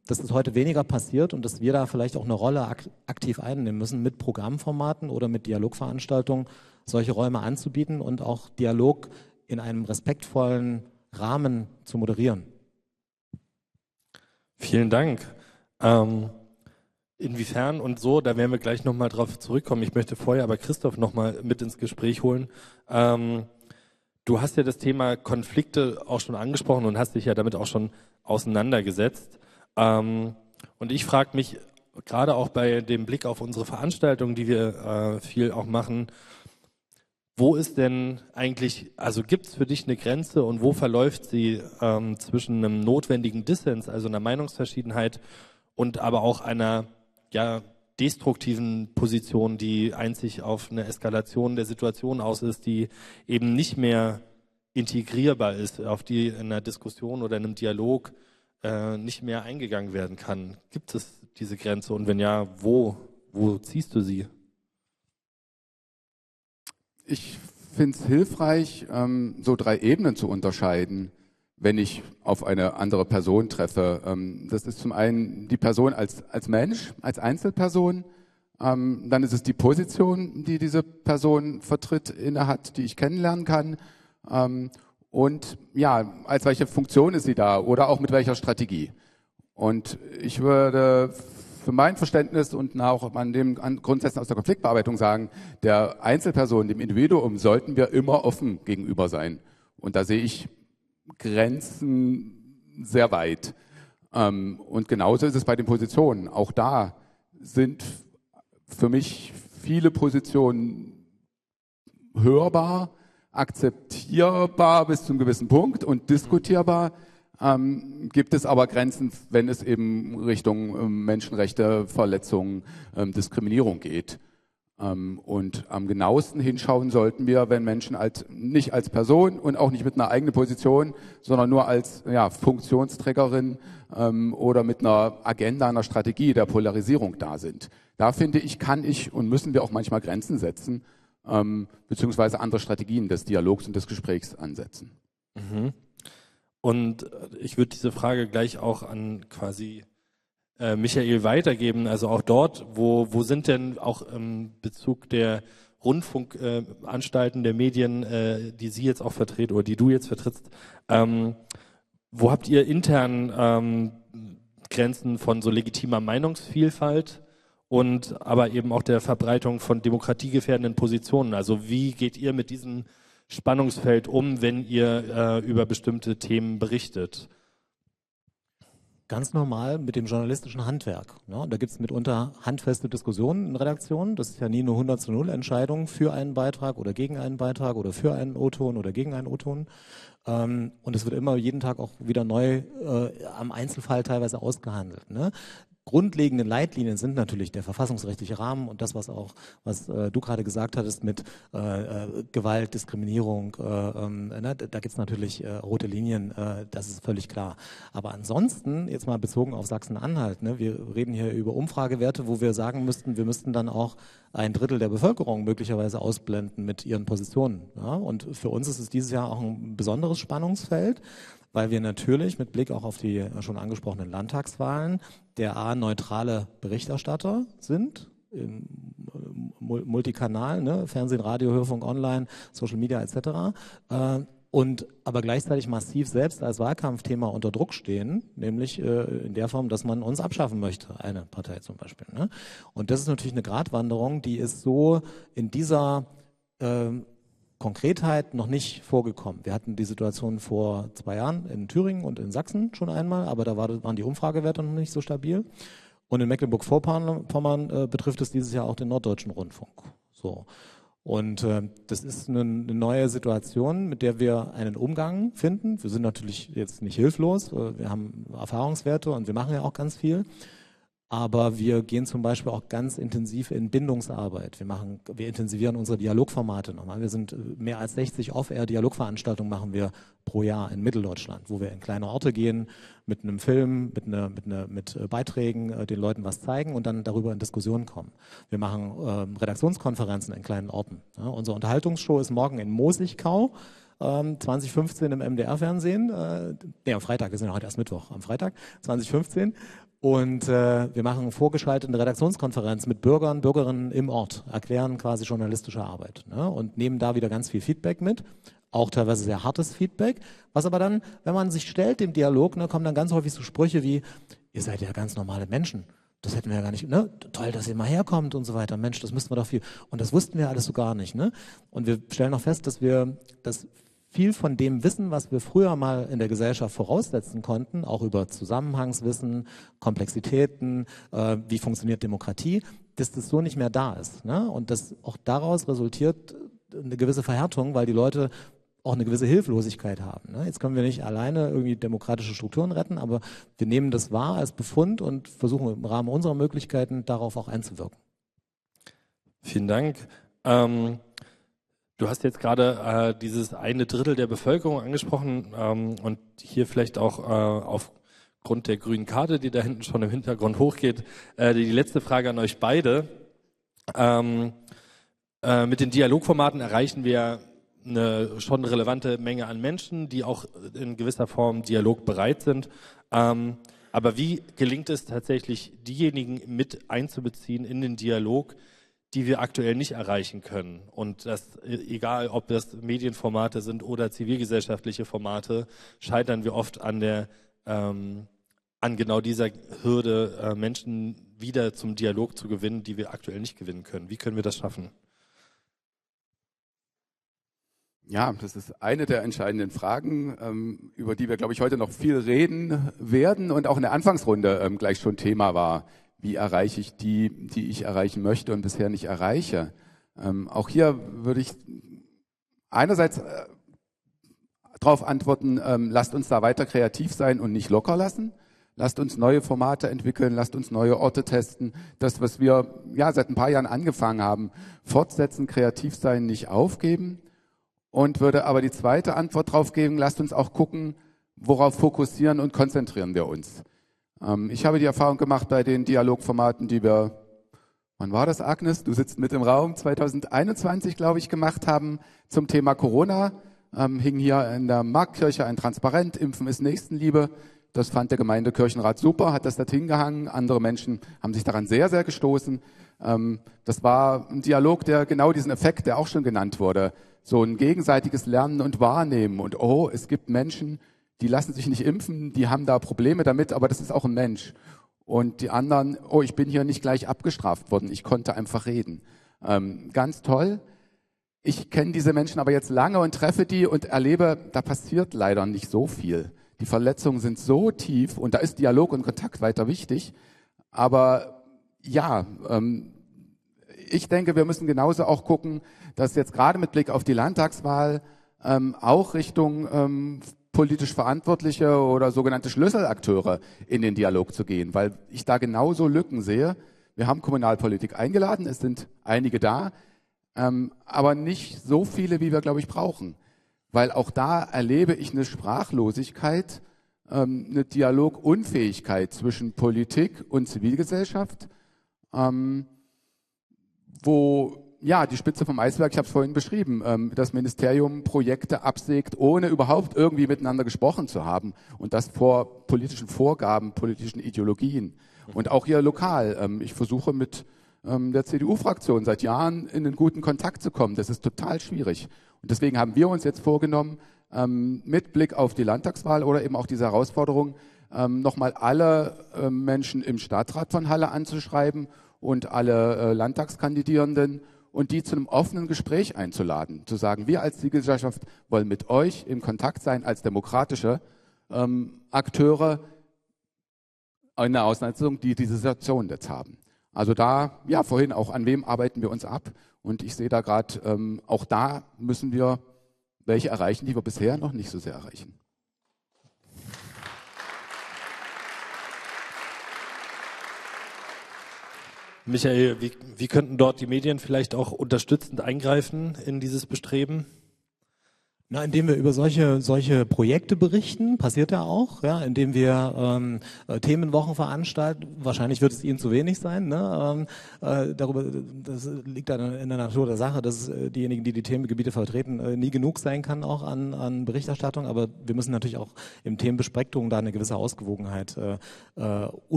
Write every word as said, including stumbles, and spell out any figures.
dass es heute weniger passiert und dass wir da vielleicht auch eine Rolle ak aktiv einnehmen müssen, mit Programmformaten oder mit Dialogveranstaltungen solche Räume anzubieten und auch Dialog in einem respektvollen Rahmen zu moderieren. Vielen Dank. Ähm, inwiefern und so, da werden wir gleich nochmal drauf zurückkommen. Ich möchte vorher aber Christoph nochmal mit ins Gespräch holen. Ähm, du hast ja das Thema Konflikte auch schon angesprochen und hast dich ja damit auch schon auseinandergesetzt. Ähm, und ich frage mich, gerade auch bei dem Blick auf unsere Veranstaltungen, die wir äh, viel auch machen, wo ist denn eigentlich, also gibt es für dich eine Grenze und wo verläuft sie ähm, zwischen einem notwendigen Dissens, also einer Meinungsverschiedenheit und aber auch einer ja, destruktiven Position, die einzig auf eine Eskalation der Situation aus ist, die eben nicht mehr integrierbar ist, auf die in einer Diskussion oder in einem Dialog äh, nicht mehr eingegangen werden kann. Gibt es diese Grenze und wenn ja, wo, wo ziehst du sie? Ich finde es hilfreich, ähm, so drei Ebenen zu unterscheiden, wenn ich auf eine andere Person treffe. Ähm, das ist zum einen die Person als, als Mensch, als Einzelperson. Ähm, dann ist es die Position, die diese Person vertritt, innehat, die ich kennenlernen kann. Ähm, und ja, als welche Funktion ist sie da oder auch mit welcher Strategie. Und ich würde für mein Verständnis und auch an dem an Grundsätzen aus der Konfliktbearbeitung sagen, der Einzelperson, dem Individuum sollten wir immer offen gegenüber sein. Und da sehe ich Grenzen sehr weit. Und genauso ist es bei den Positionen. Auch da sind für mich viele Positionen hörbar, akzeptierbar bis zu einem gewissen Punkt und diskutierbar. Ähm, gibt es aber Grenzen, wenn es eben Richtung ähm, Menschenrechte, Verletzungen, ähm, Diskriminierung geht. Ähm, und am genauesten hinschauen sollten wir, wenn Menschen als, nicht als Person und auch nicht mit einer eigenen Position, sondern nur als ja, Funktionsträgerin ähm, oder mit einer Agenda, einer Strategie der Polarisierung da sind. Da finde ich, kann ich und müssen wir auch manchmal Grenzen setzen, ähm, beziehungsweise andere Strategien des Dialogs und des Gesprächs ansetzen. Mhm. Und ich würde diese Frage gleich auch an quasi äh, Michael weitergeben. Also auch dort, wo, wo sind denn auch im Bezug der Rundfunkanstalten, äh, der Medien, äh, die Sie jetzt auch vertreten oder die du jetzt vertrittst, ähm, wo habt ihr intern ähm, Grenzen von so legitimer Meinungsvielfalt und aber eben auch der Verbreitung von demokratiegefährdenden Positionen? Also wie geht ihr mit diesen Spannungsfeld um, wenn ihr äh, über bestimmte Themen berichtet? Ganz normal mit dem journalistischen Handwerk. Ne? Da gibt es mitunter handfeste Diskussionen in Redaktionen. Das ist ja nie eine hundert zu null Entscheidung für einen Beitrag oder gegen einen Beitrag oder für einen O-Ton oder gegen einen O-Ton. Ähm, und es wird immer jeden Tag auch wieder neu äh, am Einzelfall teilweise ausgehandelt. Ne? Grundlegende Leitlinien sind natürlich der verfassungsrechtliche Rahmen und das, was auch, was äh, du gerade gesagt hattest mit äh, äh, Gewalt, Diskriminierung, äh, ähm, ne, da gibt es natürlich äh, rote Linien, äh, das ist völlig klar. Aber ansonsten, jetzt mal bezogen auf Sachsen-Anhalt, ne, wir reden hier über Umfragewerte, wo wir sagen müssten, wir müssten dann auch ein Drittel der Bevölkerung möglicherweise ausblenden mit ihren Positionen. Ja? Und für uns ist es dieses Jahr auch ein besonderes Spannungsfeld, weil wir natürlich mit Blick auch auf die schon angesprochenen Landtagswahlen der A neutrale Berichterstatter sind, im Multikanal, ne, Fernsehen, Radio, Hörfunk, Online, Social Media et cetera. Äh, und aber gleichzeitig massiv selbst als Wahlkampfthema unter Druck stehen, nämlich äh, in der Form, dass man uns abschaffen möchte, eine Partei zum Beispiel. Ne? Und das ist natürlich eine Gratwanderung, die ist so in dieser äh, Konkretheit noch nicht vorgekommen. Wir hatten die Situation vor zwei Jahren in Thüringen und in Sachsen schon einmal, aber da war, waren die Umfragewerte noch nicht so stabil. Und in Mecklenburg-Vorpommern äh, betrifft es dieses Jahr auch den Norddeutschen Rundfunk. So. Und äh, das ist eine, eine neue Situation, mit der wir einen Umgang finden. Wir sind natürlich jetzt nicht hilflos, wir haben Erfahrungswerte und wir machen ja auch ganz viel. Aber wir gehen zum Beispiel auch ganz intensiv in Bindungsarbeit. Wir machen, wir intensivieren unsere Dialogformate nochmal. Wir sind mehr als sechzig Off-Air-Dialogveranstaltungen machen wir pro Jahr in Mitteldeutschland, wo wir in kleine Orte gehen, mit einem Film, mit einer, mit einer, mit Beiträgen, äh, den Leuten was zeigen und dann darüber in Diskussionen kommen. Wir machen ähm, Redaktionskonferenzen in kleinen Orten. Ja, unsere Unterhaltungsshow ist morgen in Mosigkau. zwanzig fünfzehn im M D R-Fernsehen, äh, nee, am Freitag, wir sind ja heute erst Mittwoch, am Freitag, zwanzig fünfzehn. Und äh, wir machen vorgeschaltete Redaktionskonferenz mit Bürgern, Bürgerinnen im Ort, erklären quasi journalistische Arbeit, ne? Und nehmen da wieder ganz viel Feedback mit, auch teilweise sehr hartes Feedback. Was aber dann, wenn man sich stellt im Dialog, ne, kommen dann ganz häufig so Sprüche wie, ihr seid ja ganz normale Menschen. Das hätten wir ja gar nicht, ne? Toll, dass ihr mal herkommt und so weiter. Mensch, das müssten wir doch viel. Und das wussten wir alles so gar nicht, ne? Und wir stellen auch fest, dass wir das viel von dem Wissen, was wir früher mal in der Gesellschaft voraussetzen konnten, auch über Zusammenhangswissen, Komplexitäten, äh, wie funktioniert Demokratie, dass das so nicht mehr da ist, ne? Und dass auch daraus resultiert eine gewisse Verhärtung, weil die Leute auch eine gewisse Hilflosigkeit haben, ne? Jetzt können wir nicht alleine irgendwie demokratische Strukturen retten, aber wir nehmen das wahr als Befund und versuchen im Rahmen unserer Möglichkeiten darauf auch einzuwirken. Vielen Dank. Ähm Du hast jetzt gerade äh, dieses eine Drittel der Bevölkerung angesprochen ähm, und hier vielleicht auch äh, aufgrund der grünen Karte, die da hinten schon im Hintergrund hochgeht, äh, die letzte Frage an euch beide. Ähm, äh, mit den Dialogformaten erreichen wir eine schon relevante Menge an Menschen, die auch in gewisser Form dialogbereit sind. Ähm, aber wie gelingt es tatsächlich, diejenigen mit einzubeziehen in den Dialog, die wir aktuell nicht erreichen können? Und das, egal ob das Medienformate sind oder zivilgesellschaftliche Formate, scheitern wir oft an der, ähm, an genau dieser Hürde, äh, Menschen wieder zum Dialog zu gewinnen, die wir aktuell nicht gewinnen können. Wie können wir das schaffen? Ja, das ist eine der entscheidenden Fragen, ähm, über die wir, glaube ich, heute noch viel reden werden und auch in der Anfangsrunde ähm, gleich schon Thema war. Wie erreiche ich die, die ich erreichen möchte und bisher nicht erreiche? Ähm, auch hier würde ich einerseits äh, darauf antworten, ähm, lasst uns da weiter kreativ sein und nicht locker lassen. Lasst uns neue Formate entwickeln, lasst uns neue Orte testen. Das, was wir ja seit ein paar Jahren angefangen haben, fortsetzen, kreativ sein, nicht aufgeben. Und würde aber die zweite Antwort drauf geben, lasst uns auch gucken, worauf fokussieren und konzentrieren wir uns. Ich habe die Erfahrung gemacht bei den Dialogformaten, die wir, wann war das, Agnes? Du sitzt mit im Raum, zwanzig einundzwanzig, glaube ich, gemacht haben zum Thema Corona. Ähm, hing hier in der Marktkirche ein Transparent, Impfen ist Nächstenliebe. Das fand der Gemeindekirchenrat super, hat das da hingehangen. Andere Menschen haben sich daran sehr, sehr gestoßen. Ähm, das war ein Dialog, der genau diesen Effekt, der auch schon genannt wurde, so ein gegenseitiges Lernen und Wahrnehmen. Und oh, es gibt Menschen, die lassen sich nicht impfen, die haben da Probleme damit, aber das ist auch ein Mensch. Und die anderen, oh, ich bin hier nicht gleich abgestraft worden, ich konnte einfach reden. Ähm, ganz toll. Ich kenne diese Menschen aber jetzt lange und treffe die und erlebe, da passiert leider nicht so viel. Die Verletzungen sind so tief und da ist Dialog und Kontakt weiter wichtig. Aber ja, ähm, ich denke, wir müssen genauso auch gucken, dass jetzt gerade mit Blick auf die Landtagswahl ähm, auch Richtung ähm, politisch Verantwortliche oder sogenannte Schlüsselakteure in den Dialog zu gehen, weil ich da genauso Lücken sehe. Wir haben Kommunalpolitik eingeladen, es sind einige da, ähm, aber nicht so viele, wie wir, glaube ich, brauchen. Weil auch da erlebe ich eine Sprachlosigkeit, ähm, eine Dialogunfähigkeit zwischen Politik und Zivilgesellschaft, ähm, wo ja, die Spitze vom Eisberg, ich habe es vorhin beschrieben, ähm, das Ministerium Projekte absägt, ohne überhaupt irgendwie miteinander gesprochen zu haben und das vor politischen Vorgaben, politischen Ideologien. Und auch hier lokal, ähm, ich versuche mit ähm, der C D U-Fraktion seit Jahren in einen guten Kontakt zu kommen. Das ist total schwierig. Und deswegen haben wir uns jetzt vorgenommen, ähm, mit Blick auf die Landtagswahl oder eben auch diese Herausforderung, ähm, nochmal alle äh, Menschen im Stadtrat von Halle anzuschreiben und alle äh, Landtagskandidierenden und die zu einem offenen Gespräch einzuladen, zu sagen, wir als Zivilgesellschaft wollen mit euch im Kontakt sein als demokratische ähm, Akteure in der Auseinandersetzung, die diese Situation jetzt haben. Also da, ja, vorhin auch, an wem arbeiten wir uns ab? Und ich sehe da gerade, ähm, auch da müssen wir welche erreichen, die wir bisher noch nicht so sehr erreichen. Michael, wie, wie könnten dort die Medien vielleicht auch unterstützend eingreifen in dieses Bestreben? Na, indem wir über solche solche Projekte berichten, passiert ja auch, ja, indem wir ähm, Themenwochen veranstalten. Wahrscheinlich wird es Ihnen zu wenig sein, ne? Ähm, äh, darüber, das liegt dann in der Natur der Sache, dass äh, diejenigen, die die Themengebiete vertreten, äh, nie genug sein kann auch an an Berichterstattung. Aber wir müssen natürlich auch im Themenbesprechung da eine gewisse Ausgewogenheit äh, äh,